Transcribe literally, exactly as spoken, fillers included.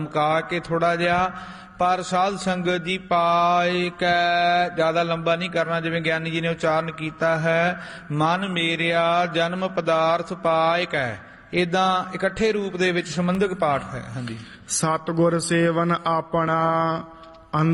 ਮੁਕਾ ਕੇ ਥੋੜਾ ਜਿਹਾ, ਪਰ ਸਾਧ ਸੰਗਤ ਜੀ ਪਾਇ ਕੈ, ਜ਼ਿਆਦਾ ਲੰਬਾ ਨਹੀਂ ਕਰਨਾ, ਜਿਵੇਂ ਗਿਆਨੀ ਜੀ ਨੇ ਉਚਾਰਨ ਕੀਤਾ ਹੈ, ਮਨ ਮੇਰਿਆ ਜਨਮ ਪਦਾਰਥ ਪਾਇ ਕੈ। ਏਦਾਂ ਇਕੱਠੇ ਰੂਪ ਦੇ ਵਿੱਚ ਸੰਬੰਧਕ ਪਾਠ ਹੈ। ਹਾਂਜੀ। ਸਤਿਗੁਰ ਸੇਵਨ ਆਪਣਾ